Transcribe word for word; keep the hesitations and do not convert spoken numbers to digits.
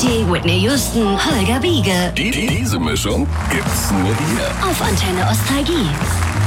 City, Whitney Houston, Holger Wiege. Die, diese Mischung gibt's nur hier. Auf Antenne Ostalgie.